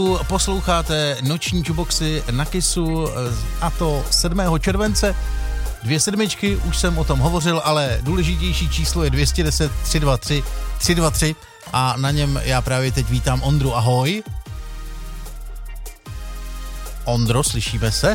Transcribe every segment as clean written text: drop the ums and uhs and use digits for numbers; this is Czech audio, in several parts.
Posloucháte noční Juboxy na Kissu a to 7. července. 2 sedmičky, už jsem o tom hovořil, ale důležitější číslo je 210 323 323 a na něm já právě teď vítám Ondru. Ahoj. Ondro, slyšíme se?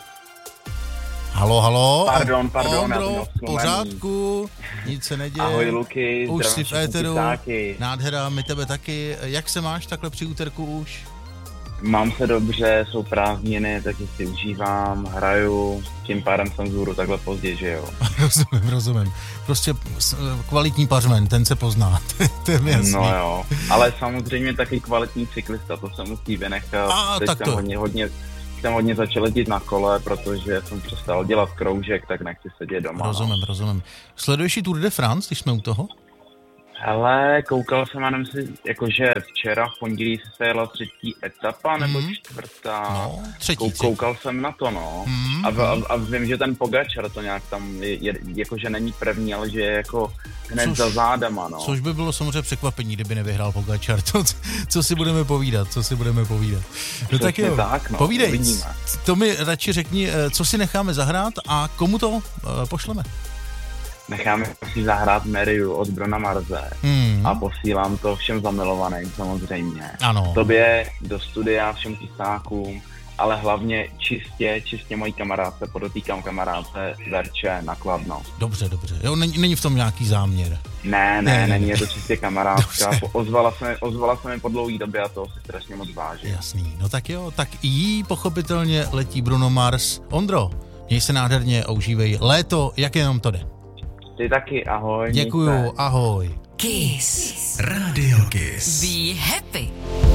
Halo. Pardon. Ondro, v pořádku, nic se neděje. Ahoj Luky, už jsi v éteru, ptáky. nádhera, my tebe taky. Jak se máš takhle při úterku už? Mám se dobře, jsou prázdniny, taky si užívám, hraju, tím pádem jsem vzhůru takhle pozdě, že jo. Rozumím. Prostě kvalitní pařmen, ten se pozná, to je mi jasný. No jo, ale samozřejmě taky kvalitní cyklista, to se musí vynechat. Teď tak to. Jsem hodně začal jezdit na kole, protože jsem přestal dělat kroužek, tak nechci sedět doma. Rozumím. Sleduješ i Tour de France, když jsme u toho? Hele, koukal jsem, jenom si, jakože včera v pondělí se jela 3. etapa, nebo 4. No, 3. Koukal jsem na to, no. A vím, že ten Pogačar to nějak tam je, jakože není první, ale že je jako hned za zádama, no. Což by bylo samozřejmě překvapení, kdyby nevyhrál Pogačar. Co si budeme povídat. No tak jo, tak, no, povídej. Uvidíme. To mi radši řekni, co si necháme zahrát a komu to pošleme. Necháme si zahrát Meriu od Bruna Marze a posílám to všem zamilovaným samozřejmě. Ano. Tobě do studia, všem tisákům, ale hlavně čistě mojí kamarádce, podotýkám kamarádce Verče na Kladno. Dobře. Jo, není v tom nějaký záměr. Ne, není, je to čistě kamarádka. Ozvala se mi po dlouhý době a to si strašně moc vážím. Jasný, no tak jo, tak jí pochopitelně letí Bruno Mars. Ondro, měj se nádherně a užívej léto, jak jenom to jde. Ty taky, ahoj. Děkuju, ahoj. Kiss. Radio Kiss. Be happy.